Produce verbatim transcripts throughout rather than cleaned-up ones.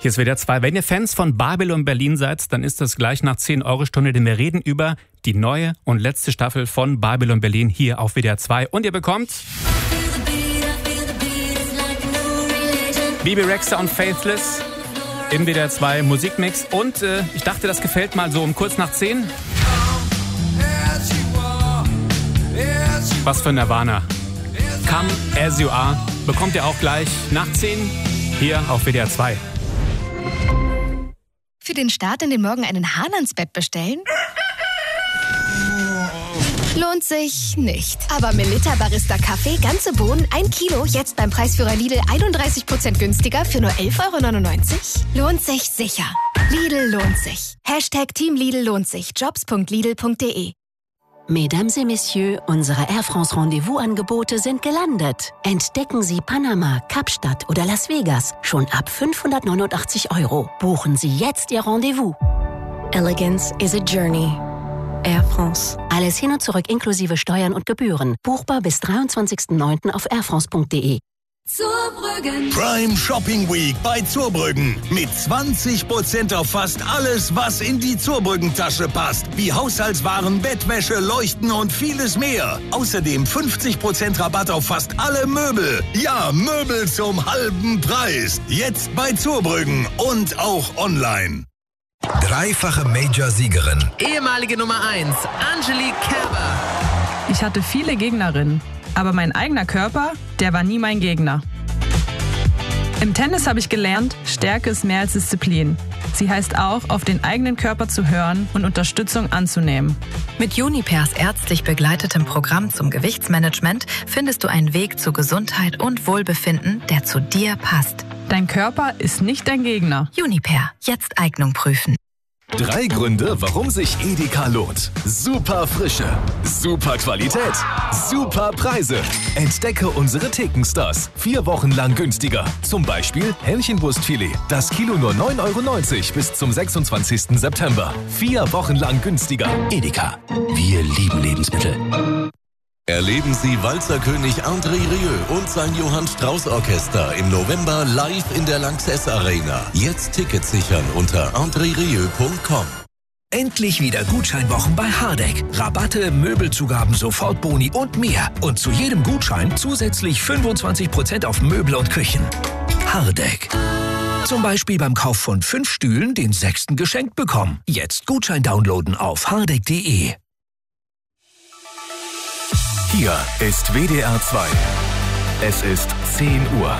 Hier ist W D R zwei. Wenn ihr Fans von Babylon Berlin seid, dann ist das gleich nach zehn Euro Stunde, denn wir reden über die neue und letzte Staffel von Babylon Berlin hier auf W D R zwei. Und ihr bekommt Bebe Rexha und Faithless im W D R zwei Musikmix. Und äh, ich dachte, das gefällt mal so um kurz nach zehn. Was für Nirvana. Come As You Are bekommt ihr auch gleich nach zehn hier auf W D R zwei. Für den Start in den Morgen einen Hahn ans Bett bestellen? Lohnt sich nicht. Aber Melitta Barista Kaffee, ganze Bohnen, ein Kilo, jetzt beim Preisführer Lidl einunddreißig Prozent günstiger für nur elf Euro neunundneunzig? Lohnt sich sicher. Lidl lohnt sich. Hashtag Team Lidl lohnt sich. jobs punkt lidl punkt de. Mesdames et Messieurs, unsere Air France Rendezvous-Angebote sind gelandet. Entdecken Sie Panama, Kapstadt oder Las Vegas schon ab fünfhundertneunundachtzig Euro. Buchen Sie jetzt Ihr Rendezvous. Elegance is a journey. Air France. Alles hin und zurück inklusive Steuern und Gebühren. Buchbar bis dreiundzwanzigsten neunten auf airfrance punkt de. Zurbrüggen. Prime Shopping Week bei Zurbrüggen. Mit zwanzig Prozent auf fast alles, was in die Zurbrüggen-Tasche passt. Wie Haushaltswaren, Bettwäsche, Leuchten und vieles mehr. Außerdem fünfzig Prozent Rabatt auf fast alle Möbel. Ja, Möbel zum halben Preis. Jetzt bei Zurbrüggen und auch online. Dreifache Major-Siegerin. Ehemalige Nummer eins, Angelique Kerber. Ich hatte viele Gegnerinnen. Aber mein eigener Körper, der war nie mein Gegner. Im Tennis habe ich gelernt, Stärke ist mehr als Disziplin. Sie heißt auch, auf den eigenen Körper zu hören und Unterstützung anzunehmen. Mit Junipers ärztlich begleitetem Programm zum Gewichtsmanagement findest du einen Weg zu Gesundheit und Wohlbefinden, der zu dir passt. Dein Körper ist nicht dein Gegner. Juniper, jetzt Eignung prüfen. Drei Gründe, warum sich Edeka lohnt. Super Frische, super Qualität, super Preise. Entdecke unsere Thekenstars. Vier Wochen lang günstiger. Zum Beispiel Hähnchenbrustfilet. Das Kilo nur neun Euro neunzig bis zum sechsundzwanzigsten September. Vier Wochen lang günstiger. Edeka. Wir lieben Lebensmittel. Erleben Sie Walzerkönig André Rieu und sein Johann Strauß Orchester im November live in der Lanxess Arena. Jetzt Tickets sichern unter andre rieu punkt com. Endlich wieder Gutscheinwochen bei Hardegg. Rabatte, Möbelzugaben, Sofortboni und mehr. Und zu jedem Gutschein zusätzlich fünfundzwanzig Prozent auf Möbel und Küchen. Hardegg. Zum Beispiel beim Kauf von fünf Stühlen den sechsten geschenkt bekommen. Jetzt Gutschein downloaden auf hardegg punkt de. Hier ist W D R zwei. Es ist zehn Uhr.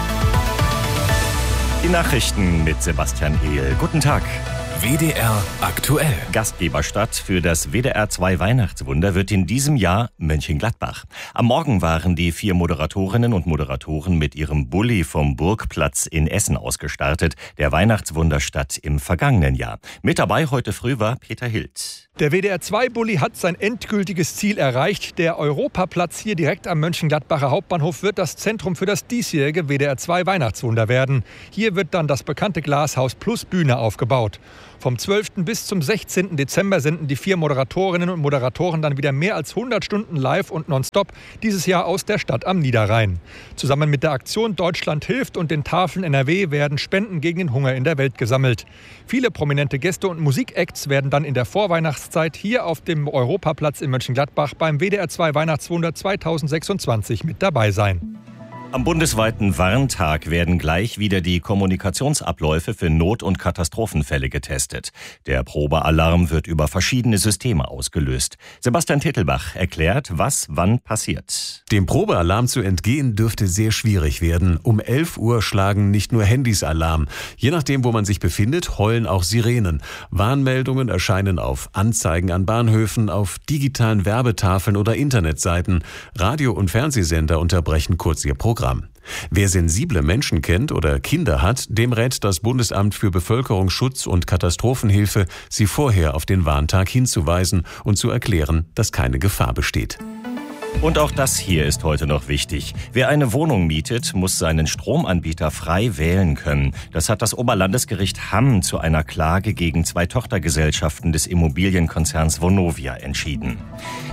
Die Nachrichten mit Sebastian Ehl. Guten Tag. W D R aktuell. Gastgeberstadt für das W D R zwei Weihnachtswunder wird in diesem Jahr Mönchengladbach. Am Morgen waren die vier Moderatorinnen und Moderatoren mit ihrem Bulli vom Burgplatz in Essen ausgestartet, der Weihnachtswunderstadt im vergangenen Jahr. Mit dabei heute früh war Peter Hild. Der W D R zwei Bulli hat sein endgültiges Ziel erreicht. Der Europaplatz hier direkt am Mönchengladbacher Hauptbahnhof wird das Zentrum für das diesjährige W D R zwei Weihnachtswunder werden. Hier wird dann das bekannte Glashaus plus Bühne aufgebaut. Vom zwölften bis zum sechzehnten Dezember senden die vier Moderatorinnen und Moderatoren dann wieder mehr als hundert Stunden live und nonstop, dieses Jahr aus der Stadt am Niederrhein. Zusammen mit der Aktion Deutschland hilft und den Tafeln N R W werden Spenden gegen den Hunger in der Welt gesammelt. Viele prominente Gäste und Musikacts werden dann in der Vorweihnachtszeit hier auf dem Europaplatz in Mönchengladbach beim W D R zwei Weihnachtswunder zweitausendsechsundzwanzig mit dabei sein. Am bundesweiten Warntag werden gleich wieder die Kommunikationsabläufe für Not- und Katastrophenfälle getestet. Der Probealarm wird über verschiedene Systeme ausgelöst. Sebastian Tittelbach erklärt, was wann passiert. Dem Probealarm zu entgehen dürfte sehr schwierig werden. Um elf Uhr schlagen nicht nur Handys Alarm. Je nachdem, wo man sich befindet, heulen auch Sirenen. Warnmeldungen erscheinen auf Anzeigen an Bahnhöfen, auf digitalen Werbetafeln oder Internetseiten. Radio- und Fernsehsender unterbrechen kurz ihr Programm. Wer sensible Menschen kennt oder Kinder hat, dem rät das Bundesamt für Bevölkerungsschutz und Katastrophenhilfe, sie vorher auf den Warntag hinzuweisen und zu erklären, dass keine Gefahr besteht. Und auch das hier ist heute noch wichtig. Wer eine Wohnung mietet, muss seinen Stromanbieter frei wählen können. Das hat das Oberlandesgericht Hamm zu einer Klage gegen zwei Tochtergesellschaften des Immobilienkonzerns Vonovia entschieden.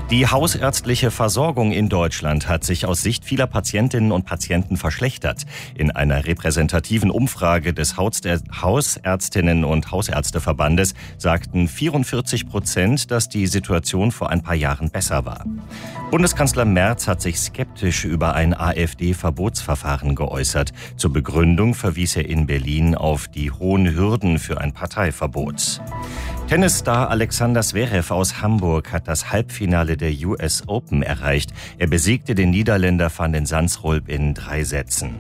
Die hausärztliche Versorgung in Deutschland hat sich aus Sicht vieler Patientinnen und Patienten verschlechtert. In einer repräsentativen Umfrage des Hausärztinnen und Hausärzteverbandes sagten vierundvierzig Prozent, dass die Situation vor ein paar Jahren besser war. Bundeskanzler Merz hat sich skeptisch über ein AfD-Verbotsverfahren geäußert. Zur Begründung verwies er in Berlin auf die hohen Hürden für ein Parteiverbot. Tennisstar Alexander Zverev aus Hamburg hat das Halbfinale der U S Open erreicht. Er besiegte den Niederländer Van den Zandschulp in drei Sätzen.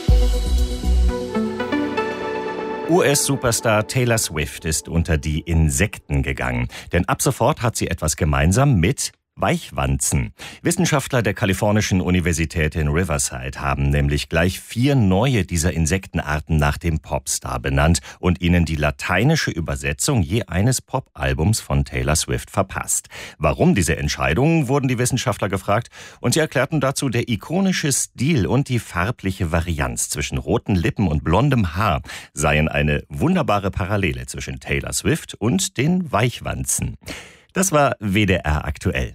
U S-Superstar Taylor Swift ist unter die Insekten gegangen. Denn ab sofort hat sie etwas gemeinsam mit Weichwanzen. Wissenschaftler der kalifornischen Universität in Riverside haben nämlich gleich vier neue dieser Insektenarten nach dem Popstar benannt und ihnen die lateinische Übersetzung je eines Popalbums von Taylor Swift verpasst. Warum diese Entscheidung, wurden die Wissenschaftler gefragt, und sie erklärten dazu, der ikonische Stil und die farbliche Varianz zwischen roten Lippen und blondem Haar seien eine wunderbare Parallele zwischen Taylor Swift und den Weichwanzen. Das war W D R aktuell.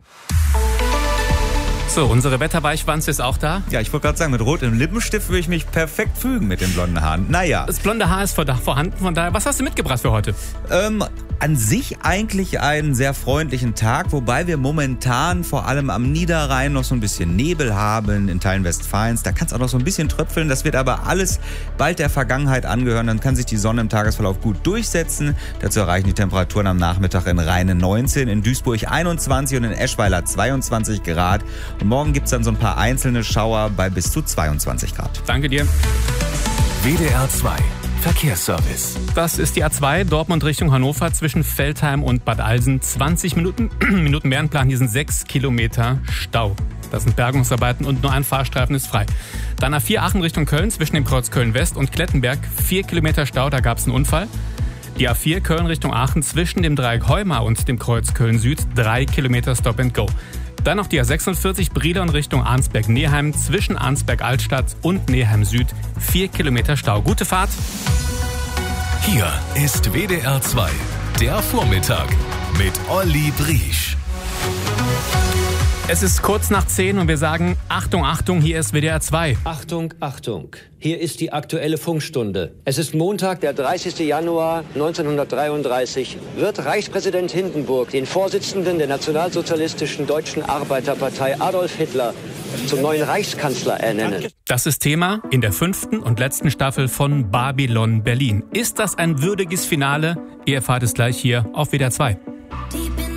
So, unsere Wetterweichwanze ist auch da. Ja, ich wollte gerade sagen, mit rotem Lippenstift würde ich mich perfekt fügen mit den blonden Haaren. Naja. Das blonde Haar ist vorhanden, von daher. Was hast du mitgebracht für heute? Ähm, an sich eigentlich einen sehr freundlichen Tag, wobei wir momentan vor allem am Niederrhein noch so ein bisschen Nebel haben, in Teilen Westfalens. Da kann es auch noch so ein bisschen tröpfeln. Das wird aber alles bald der Vergangenheit angehören. Dann kann sich die Sonne im Tagesverlauf gut durchsetzen. Dazu erreichen die Temperaturen am Nachmittag in Rheine neunzehn, in Duisburg einundzwanzig und in Eschweiler zweiundzwanzig Grad. Und morgen gibt es dann so ein paar einzelne Schauer bei bis zu zweiundzwanzig Grad. Danke dir. W D R zwei Verkehrsservice. Das ist die A zwei, Dortmund Richtung Hannover, zwischen Veltheim und Bad Alsen. zwanzig Minuten, Minuten mehr Plan, hier sind sechs Kilometer Stau. Das sind Bergungsarbeiten und nur ein Fahrstreifen ist frei. Dann A vier Aachen Richtung Köln, zwischen dem Kreuz Köln-West und Klettenberg, vier Kilometer Stau, da gab es einen Unfall. Die A vier Köln Richtung Aachen, zwischen dem Dreieck Heumar und dem Kreuz Köln-Süd, drei Kilometer Stop and Go. Dann noch die A sechsundvierzig Brilon Richtung Arnsberg-Neheim, zwischen Arnsberg-Altstadt und Neheim-Süd, vier Kilometer Stau. Gute Fahrt. Hier ist W D R zwei, der Vormittag mit Olli Briesch. Es ist kurz nach zehn und wir sagen Achtung, Achtung, hier ist W D R zwei. Achtung, Achtung, hier ist die aktuelle Funkstunde. Es ist Montag, der dreißigsten Januar neunzehnhundertdreiunddreißig. Wird Reichspräsident Hindenburg den Vorsitzenden der Nationalsozialistischen Deutschen Arbeiterpartei Adolf Hitler zum neuen Reichskanzler ernennen? Das ist Thema in der fünften und letzten Staffel von Babylon Berlin. Ist das ein würdiges Finale? Ihr erfahrt es gleich hier auf W D R zwei. Die